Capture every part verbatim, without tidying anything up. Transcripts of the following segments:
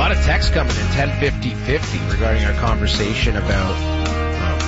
lot of text coming in, ten fifty fifty, regarding our conversation about um,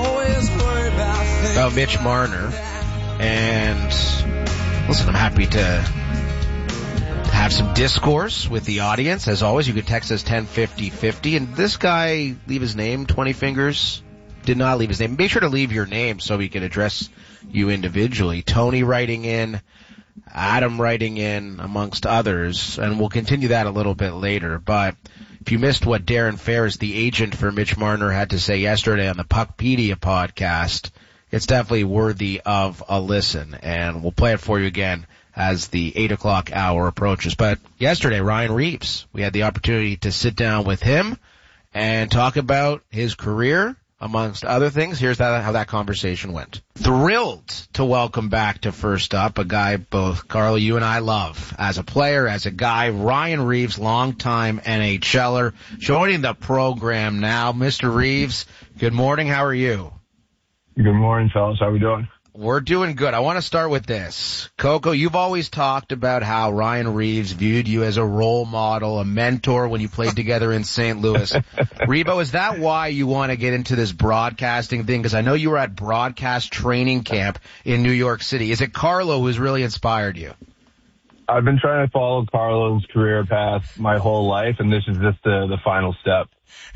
about Mitch Marner. And listen, I'm happy to have some discourse with the audience. As always, you can text us ten fifty fifty. And this guy, leave his name, twenty fingers, did not leave his name. Make sure to leave your name so we can address you individually. Tony writing in, Adam writing in, amongst others, and we'll continue that a little bit later. But if you missed what Darren Ferris, the agent for Mitch Marner, had to say yesterday on the Puckpedia podcast, it's definitely worthy of a listen, and we'll play it for you again as the eight o'clock hour approaches. But yesterday, Ryan Reaves, we had the opportunity to sit down with him and talk about his career, amongst other things. Here's that, how that conversation went. Thrilled to welcome back to First Up a guy both, Carlo, you and I love as a player, as a guy, Ryan Reaves, longtime NHLer, joining the program now. Mister Reaves, good morning. How are you? Good morning, fellas. How we doing? We're doing good. I want to start with this. Coco, you've always talked about how Ryan Reaves viewed you as a role model, a mentor when you played together in Saint Louis. Rebo, is that why you want to get into this broadcasting thing? Because I know you were at broadcast training camp in New York City. Is it Carlo who's really inspired you? I've been trying to follow Carlo's career path my whole life, and this is just the, the final step.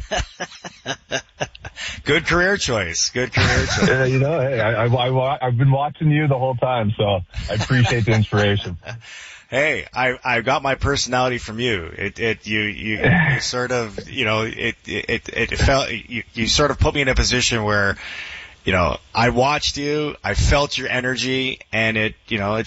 Good career choice. Good career choice. Yeah, you know, hey, I, I, I, I've been watching you the whole time, so I appreciate the inspiration. Hey, I, I got my personality from you. It, it, you, you, you sort of, you know, it, it, it, it felt, you, you sort of put me in a position where, you know, I watched you, I felt your energy, and it, you know, it